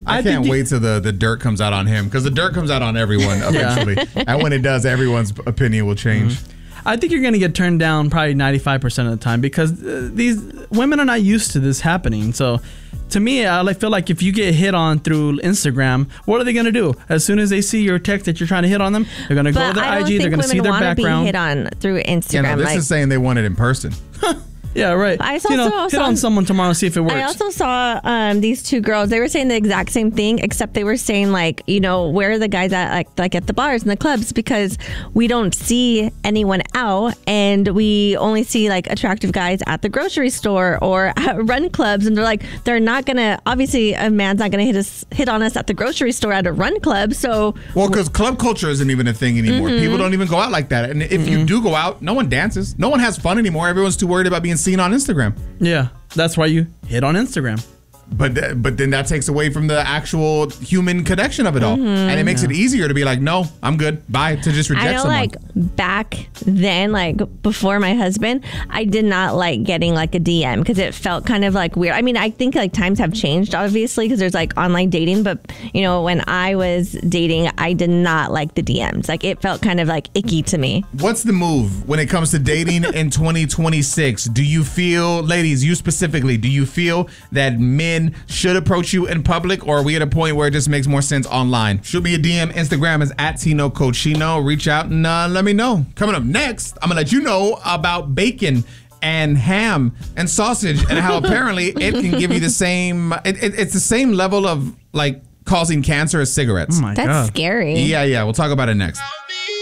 I can't wait till the dirt comes out on him, because the dirt comes out on everyone eventually. And when it does, everyone's opinion will change. I think you're going to get turned down probably 95% of the time, because these women are not used to this happening. So to me, I feel like if you get hit on through Instagram, what are they going to do? As soon as they see your text that you're trying to hit on them, they're going to go to their IG, they're going to see their background. Be hit on through Instagram. This is saying they want it in person. Yeah, right. I hit on someone tomorrow and see if it works. I also saw these two girls. They were saying the exact same thing, except they were saying, like, where are the guys at, like at the bars and the clubs, because we don't see anyone out, and we only see like attractive guys at the grocery store or at run clubs, and they're not gonna, obviously a man's not gonna hit on us at the grocery store at a run club. So because club culture isn't even a thing anymore. People don't even go out like that, and if you do go out, no one dances, no one has fun anymore. Everyone's too worried about being seen on Instagram. Yeah, that's why you hit on Instagram. But then that takes away from the actual human connection of it all. And it makes it easier to be like, no, I'm good. Bye. To just reject someone. Like back then, like before my husband, I did not like getting like a DM, because it felt kind of like weird. I mean, I think like times have changed, obviously, because there's like online dating. But, when I was dating, I did not like the DMs. Like it felt kind of like icky to me. What's the move when it comes to dating in 2026? Do you feel, ladies, you specifically, do you feel that men should approach you in public, or are we at a point where it just makes more sense online? Shoot me a DM. Instagram is @TinoCochino. Reach out and let me know. Coming up next, I'm gonna let you know about bacon and ham and sausage, and how apparently it can give you the same. It's the same level of like causing cancer as cigarettes. Oh my God. That's scary. Yeah. We'll talk about it next.